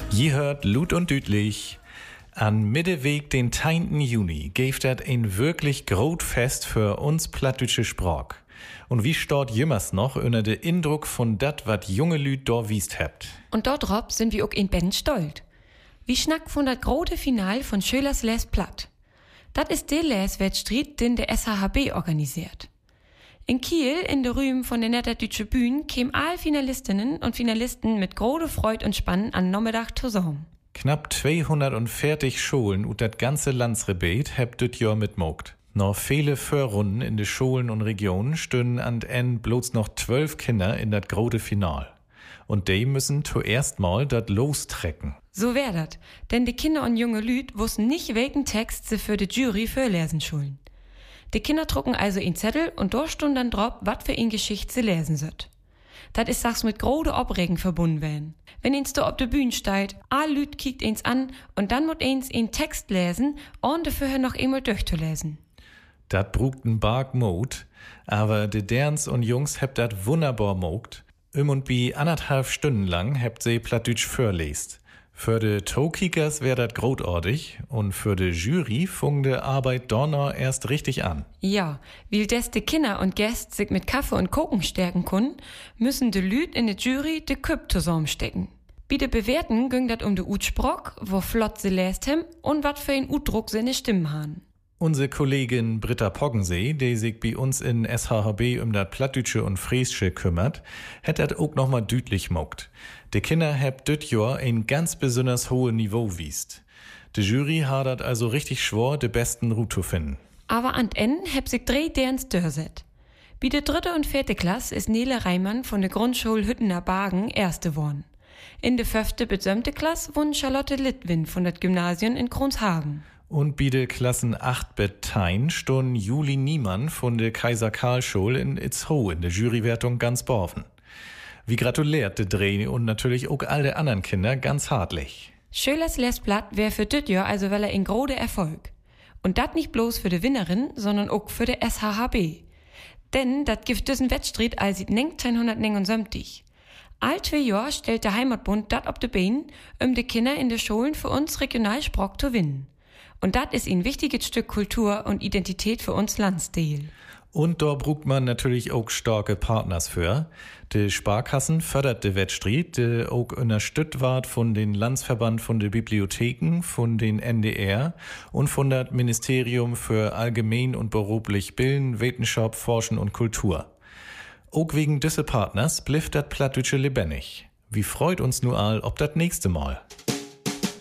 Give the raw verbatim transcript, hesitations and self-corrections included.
Je hört Lut und Dütlich. An Mitteweg den zehnten Juni geeft dat ein wirklich grot Fest für uns plattdütsche Sprach. Und wie stort jümmers noch unter de Indruck von dat, wat junge Lüd do wiest hebt. Und dort Rob sind wir auch in Ben stolz. Wie schnack von dat grote Final von Schölers Les Platt. Dat ist de Les-Wettstreit, den der S H H B organisiert. In Kiel, in der Rühm von der netter Dütsche Bühn, kämen all Finalistinnen und Finalisten mit große Freude und Spannen an Nachmittag zusammen. Knapp zweihundertvierzig Schulen und dat ganze Landsrebet hebt düt Jahr mitmogt. Noch viele Vorrunden in de Schulen und Regionen stünden an en bloß noch zwölf Kinder in dat grote Final. Und die müssen zuerst mal dat lostrecken. So wär dat, denn die Kinder und junge Lüd wussten nicht, welchen Text sie für die Jury vorlesen schulden. Die Kinder drucken also in Zettel und dort stund dann drauf, wat für in Geschichte sie lesen sollt. Dat is sachs mit grode Opregen verbunden werden. Wenn ins da ob de Bühne steigt, all Lüd kiekt ins an und dann mut ins in Text lesen und dafür noch einmal durchzulesen. Dat brugt n Barg Mut, aber de Derns und Jungs hebt dat wunderbar mogt. Um und bi anderthalb Stunden lang hebt sie plattdütsch vorlest. Für de Toekickers wär dat grotordig und für de Jury fung de Arbeit donner erst richtig an. Ja, weil des de Kinder und Gäste sich mit Kaffee und Koken stärken können, müssen de Lüd in de Jury de Köp zusammenstecken. Bi de Bewerten ging dat um de Utsproch, wo flott sie läst hem und wat für ein Utdruck seine Stimmen han. Unsere Kollegin Britta Poggensee, die sich bei uns in S H H B um dat Plattdütsche und Friesische kümmert, hat dat auch noch mal dütlich mogt. De Kinder hebt düt Jahr ein ganz besonders hohe Niveau wiest. De Jury hadert also richtig schwor, de besten Route zu finden. Aber an en heb sich drei derns dörset. Bi de dritte und vierte Klasse ist Nele Reimann von der Grundschule Hüttener Bargen erste worden. In de fünfte bis siebte Klasse won Charlotte Litwin von dat Gymnasium in Kronshagen. Und bei de Klassen acht bis zehn stund Juli Niemann von der Kaiser Karl Schule in Itzehoe in der Jurywertung ganz borfen. Wie gratuliert de Dreh und natürlich auch all de anderen Kinder ganz hartlich. Schölers Les Platt wär für düt Jahr also welle ein grode Erfolg. Und dat nicht bloß für de Winnerin, sondern auch für de S H H B. Denn dat gibt diesen Wettstreit als neunzehnhundertneunundsiebzig. All zwei Jahr stellt der Heimatbund dat op de Bein, um de Kinder in de Schulen für uns Regionalsprach zu gewinnen. Und dat ist ein wichtiges Stück Kultur und Identität für uns Landsdeel. Und da brugt man natürlich auch starke Partners für. Die Sparkassen fördert de Wettstreit, de auch unterstützt ward von den Landsverband von de Bibliotheken, von den N D R und von dat Ministerium für Allgemein und beruflich Bilden, Wissenschaft, Forschen und Kultur. Auch wegen diese Partners blifft dat Plattdütsche lebendig. Wie freut uns nur all ob dat nächste Mal.